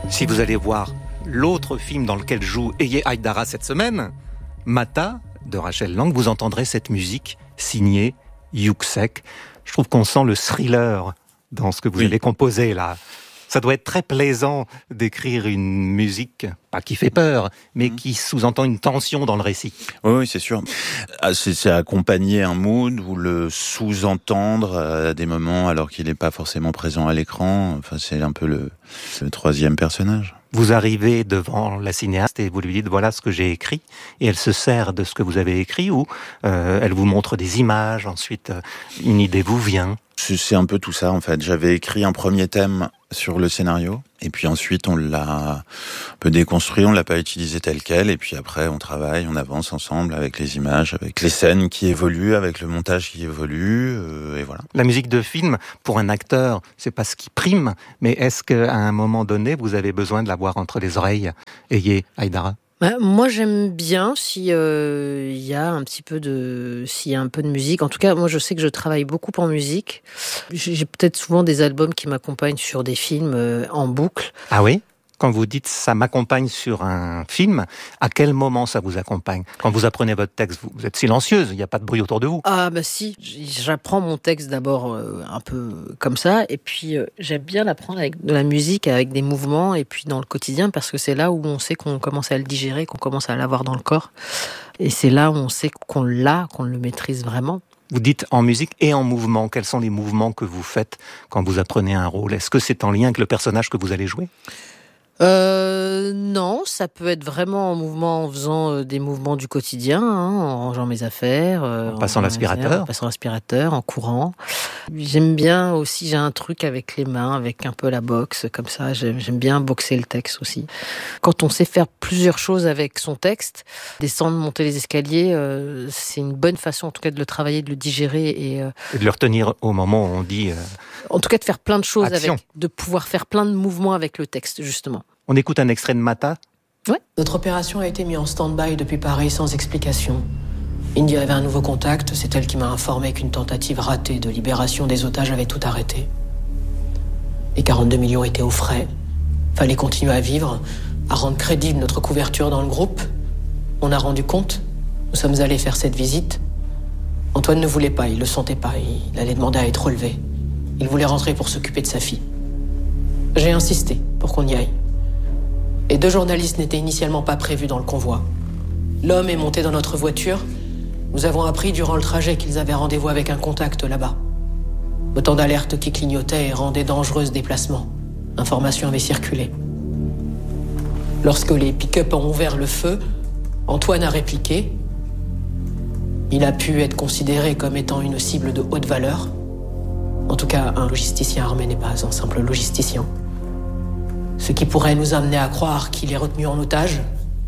Si vous allez voir l'autre film dans lequel joue Eje Aïdara cette semaine, Mata, de Rachel Lang, vous entendrez cette musique signée Yuksek. Je trouve qu'on sent le thriller dans ce que vous avez composé là. Ça doit être très plaisant d'écrire une musique, pas qui fait peur, mais qui sous-entend une tension dans le récit. Oui, c'est sûr. C'est accompagner un mood ou le sous-entendre à des moments alors qu'il n'est pas forcément présent à l'écran. Enfin, c'est un peu le troisième personnage. Vous arrivez devant la cinéaste et vous lui dites voilà ce que j'ai écrit, et elle se sert de ce que vous avez écrit, ou elle vous montre des images, ensuite une idée vous vient. C'est un peu tout ça en fait. J'avais écrit un premier thème sur le scénario, et puis ensuite on l'a un peu déconstruit, on l'a pas utilisé tel quel, et puis après on travaille, on avance ensemble avec les images, avec les scènes qui évoluent, avec le montage qui évolue, et voilà. La musique de film, pour un acteur, c'est pas ce qui prime, mais est-ce qu'à un moment donné, vous avez besoin de l'avoir entre les oreilles, Eje Aïdara ? Moi, j'aime bien s'il y a un peu de musique. En tout cas, moi, je sais que je travaille beaucoup en musique. J'ai peut-être souvent des albums qui m'accompagnent sur des films en boucle. Ah oui ? Quand vous dites « ça m'accompagne sur un film », à quel moment ça vous accompagne ? Quand vous apprenez votre texte, vous êtes silencieuse, il n'y a pas de bruit autour de vous. Ah bah si, j'apprends mon texte d'abord un peu comme ça, et puis j'aime bien l'apprendre avec de la musique, avec des mouvements, et puis dans le quotidien, parce que c'est là où on sait qu'on commence à le digérer, qu'on commence à l'avoir dans le corps, et c'est là où on sait qu'on le maîtrise vraiment. Vous dites en musique et en mouvement. Quels sont les mouvements que vous faites quand vous apprenez un rôle ? Est-ce que c'est en lien avec le personnage que vous allez jouer ? Non, ça peut être vraiment en mouvement, en faisant des mouvements du quotidien, en rangeant mes affaires, en passant l'aspirateur, en courant. J'aime bien aussi, j'ai un truc avec les mains, avec un peu la boxe, comme ça. J'aime bien boxer le texte aussi. Quand on sait faire plusieurs choses avec son texte, descendre, monter les escaliers, c'est une bonne façon, en tout cas, de le travailler, de le digérer et de le retenir au moment où on dit. En tout cas, de faire plein de choses action. avec, de pouvoir faire plein de mouvements avec le texte, justement. On écoute un extrait de Mata. Ouais. Notre opération a été mise en stand-by depuis Paris sans explication. Indy avait un nouveau contact, c'est elle qui m'a informé qu'une tentative ratée de libération des otages avait tout arrêté. Les 42 millions étaient aux frais. Fallait continuer à vivre, à rendre crédible notre couverture dans le groupe. On a rendu compte. Nous sommes allés faire cette visite. Antoine ne voulait pas, il le sentait pas. Il allait demander à être relevé. Il voulait rentrer pour s'occuper de sa fille. J'ai insisté pour qu'on y aille. Et 2 journalistes n'étaient initialement pas prévus dans le convoi. L'homme est monté dans notre voiture. Nous avons appris durant le trajet qu'ils avaient rendez-vous avec un contact là-bas. Autant d'alertes qui clignotaient et rendaient dangereux ce déplacement. L'information avait circulé. Lorsque les pick-up ont ouvert le feu, Antoine a répliqué. Il a pu être considéré comme étant une cible de haute valeur. En tout cas, un logisticien armé n'est pas un simple logisticien. Ce qui pourrait nous amener à croire qu'il est retenu en otage.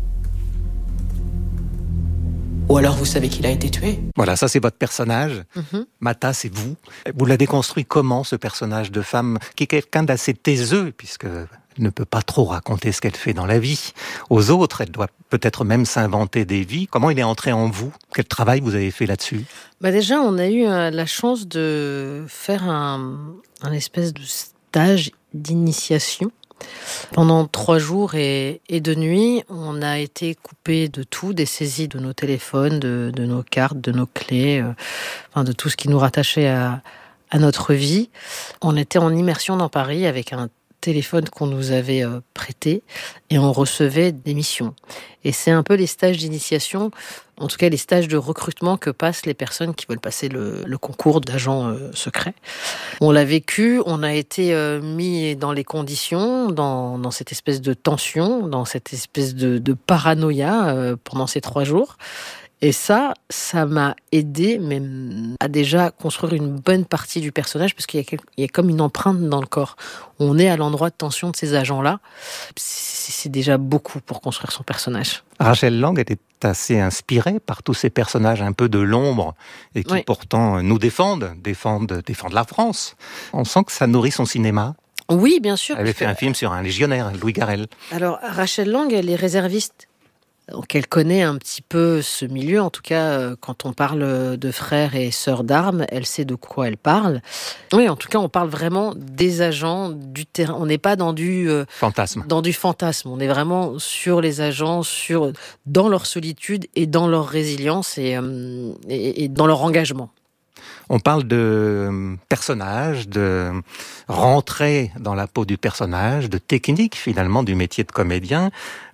Ou alors vous savez qu'il a été tué. Voilà, ça c'est votre personnage. Mata, c'est vous. Vous l'avez construit comment, ce personnage de femme, qui est quelqu'un d'assez taiseux, puisqu'elle ne peut pas trop raconter ce qu'elle fait dans la vie aux autres. Elle doit peut-être même s'inventer des vies. Comment il est entré en vous ? Quel travail vous avez fait là-dessus ? Déjà, on a eu la chance de faire un espèce de stage d'initiation. Pendant 3 jours et 2 nuits, on a été coupé de tout, des saisies de nos téléphones, de nos cartes, de nos clés, de tout ce qui nous rattachait à notre vie. On était en immersion dans Paris avec un téléphone qu'on nous avait prêté et on recevait des missions. Et c'est un peu les stages d'initiation, en tout cas les stages de recrutement que passent les personnes qui veulent passer le concours d'agent secret. On l'a vécu, on a été mis dans les conditions, dans cette espèce de tension, dans cette espèce de paranoïa pendant ces 3 jours. Et ça m'a aidé même à déjà construire une bonne partie du personnage, parce qu'il y a comme une empreinte dans le corps. On est à l'endroit de tension de ces agents-là. C'est déjà beaucoup pour construire son personnage. Rachel Lang était assez inspirée par tous ces personnages un peu de l'ombre et qui pourtant nous défendent la France. On sent que ça nourrit son cinéma. Oui, bien sûr. Elle avait fait un film sur un légionnaire, Louis Garrel. Alors, Rachel Lang, elle est réserviste. Donc elle connaît un petit peu ce milieu, en tout cas quand on parle de frères et sœurs d'armes, elle sait de quoi elle parle. Oui, en tout cas on parle vraiment des agents du terrain, on n'est pas dans du fantasme. On est vraiment sur les agents, dans leur solitude et dans leur résilience et dans leur engagement. On parle de personnage, de rentrer dans la peau du personnage, de technique finalement du métier de comédien.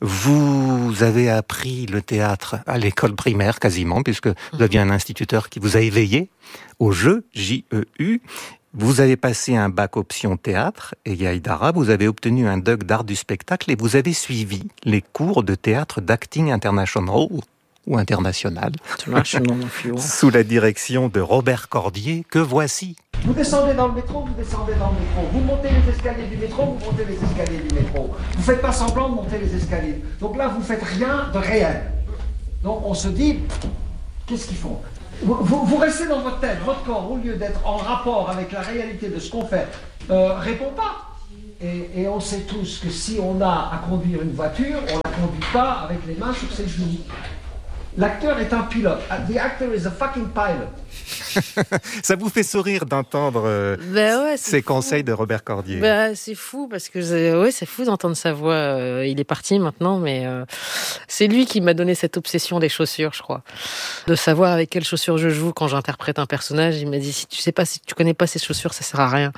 Vous avez appris le théâtre à l'école primaire quasiment, puisque vous aviez un instituteur qui vous a éveillé au jeu, J-E-U. Vous avez passé un bac option théâtre, et Haïdara, vous avez obtenu un DUG d'art du spectacle et vous avez suivi les cours de théâtre d'acting international ou international, sous la direction de Robert Cordier, que voici. Vous descendez dans le métro, vous montez les escaliers du métro, vous montez les escaliers du métro. Vous faites pas semblant de monter les escaliers. Donc là, vous faites rien de réel. Donc on se dit, qu'est-ce qu'ils font ? Vous restez dans votre tête, votre corps, au lieu d'être en rapport avec la réalité de ce qu'on fait, répond pas. Et on sait tous que si on a à conduire une voiture, on la conduit pas avec les mains sur ses genoux. L'acteur est un pilote. The actor is a fucking pilot. Ça vous fait sourire d'entendre ces conseils de Robert Cordier. C'est fou parce que c'est fou d'entendre sa voix. Il est parti maintenant, mais c'est lui qui m'a donné cette obsession des chaussures, je crois, de savoir avec quelles chaussures je joue quand j'interprète un personnage. Il m'a dit si tu connais pas ces chaussures, ça sert à rien.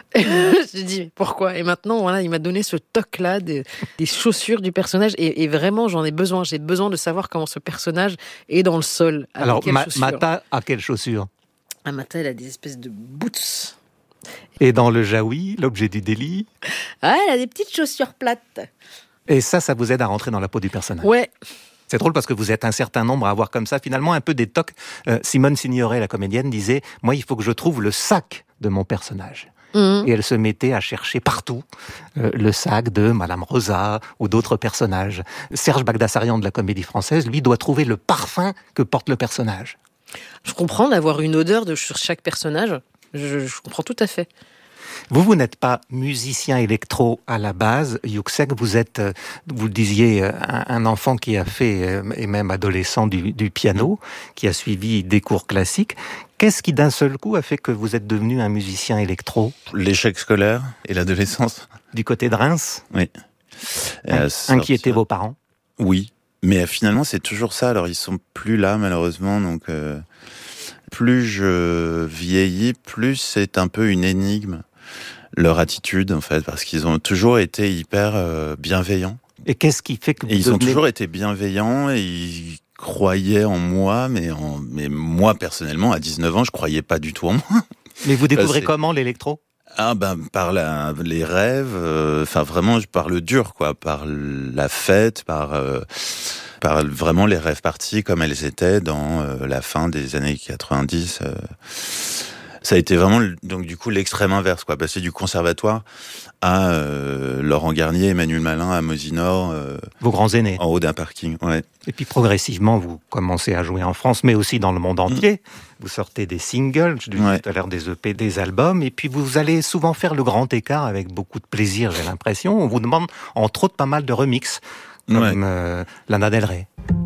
Je lui ai dit pourquoi. Et maintenant, voilà, il m'a donné ce toc-là des chaussures du personnage et vraiment j'en ai besoin. J'ai besoin de savoir comment ce personnage est dans le sol. Alors Mata a quelles chaussures? Mata, elle a des espèces de boots. Et dans le Jaoui, l'objet du délit? Elle a des petites chaussures plates. Et ça vous aide à rentrer dans la peau du personnage? Ouais. C'est drôle parce que vous êtes un certain nombre à avoir comme ça, finalement, un peu des tocs. Simone Signoret, la comédienne, disait « Moi, il faut que je trouve le sac de mon personnage ». Et elle se mettait à chercher partout le sac de Madame Rosa ou d'autres personnages. Serge Bagdasarian de la Comédie Française, lui, doit trouver le parfum que porte le personnage. Je comprends d'avoir une odeur sur chaque personnage. Je comprends tout à fait. Vous n'êtes pas musicien électro à la base, Yuksek. Vous êtes, vous le disiez, un enfant qui a fait, et même adolescent, du piano, qui a suivi des cours classiques. Qu'est-ce qui, d'un seul coup, a fait que vous êtes devenu un musicien électro? L'échec scolaire et l'adolescence. Du côté de Reims? Oui. Inquiétaient vos parents? Oui. Mais finalement, c'est toujours ça. Alors, ils sont plus là, malheureusement. Donc, plus je vieillis, plus c'est un peu une énigme, leur attitude, en fait, parce qu'ils ont toujours été hyper bienveillants. Et qu'est-ce qui fait que ils ont toujours été bienveillants et ils croyaient en moi, mais moi, personnellement, à 19 ans, je croyais pas du tout en moi. Mais vous découvrez comment l'électro? Par les rêves, vraiment par le dur, quoi, par la fête, par vraiment les rêves parties comme elles étaient dans la fin des années 90. Ça a été vraiment, donc du coup, l'extrême inverse, quoi, passer du conservatoire à Laurent Garnier, Emmanuel Malin, à Mosinor. Vos grands aînés. En haut d'un parking, ouais. Et puis progressivement, vous commencez à jouer en France, mais aussi dans le monde entier. Vous sortez des singles, je disais tout à l'heure des EP, des albums, et puis vous allez souvent faire le grand écart avec beaucoup de plaisir, j'ai l'impression. On vous demande, entre autres, pas mal de remixes, comme Lana Del Rey.